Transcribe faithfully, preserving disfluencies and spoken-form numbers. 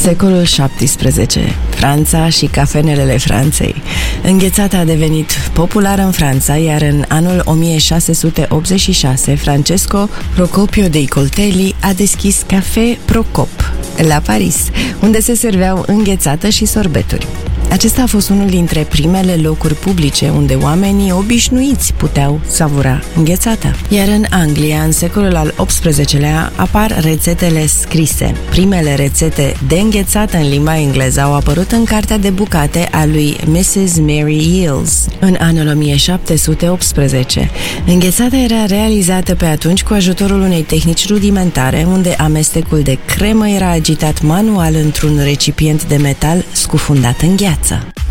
Secolul șaptesprezece. Franța și cafenelele Franței. Înghețata a devenit populară în Franța, iar în anul o mie șase sute optzeci și șase, Francesco Procopio dei Coltelli a deschis Café Procop la Paris, unde se serveau înghețată și sorbeturi. Acesta a fost unul dintre primele locuri publice unde oamenii obișnuiți puteau savura înghețata. Iar în Anglia, în secolul al optsprezecelea, apar rețetele scrise. Primele rețete de înghețată în limba engleză au apărut în cartea de bucate a lui missus Mary Yields în anul o mie șapte sute optsprezece. Înghețata era realizată pe atunci cu ajutorul unei tehnici rudimentare, unde amestecul de cremă era agitat manual într-un recipient de metal scufundat în gheață.